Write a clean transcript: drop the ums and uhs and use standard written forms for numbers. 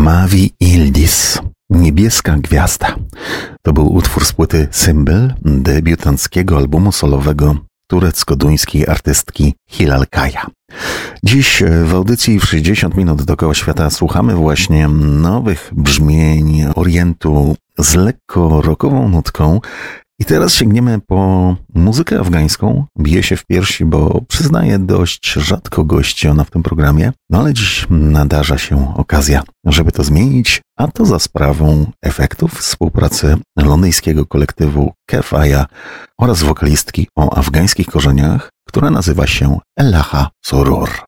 Mavi Yıldız, Niebieska Gwiazda. To był utwór z płyty Symbol, debiutanckiego albumu solowego turecko-duńskiej artystki Hilal Kaya. Dziś w audycji w 60 minut dookoła świata słuchamy właśnie nowych brzmień Orientu z lekko rockową nutką. I teraz sięgniemy po muzykę afgańską. Bije się w piersi, bo przyznaję, dość rzadko gości ona w tym programie. No ale dziś nadarza się okazja, żeby to zmienić, a to za sprawą efektów współpracy londyńskiego kolektywu Kefaya oraz wokalistki o afgańskich korzeniach, która nazywa się Elaha Soror.